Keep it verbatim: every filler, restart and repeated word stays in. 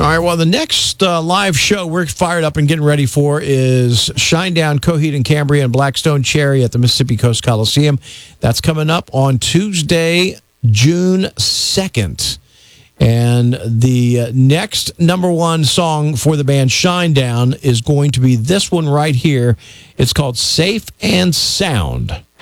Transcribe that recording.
All right, well, the next uh, live show we're fired up and getting ready for is Shinedown, Coheed and Cambria, and Blackstone Cherry at the Mississippi Coast Coliseum. That's coming up on Tuesday, June second. And the uh, next number one song for the band Shinedown is going to be this one right here. It's called Safe and Sound.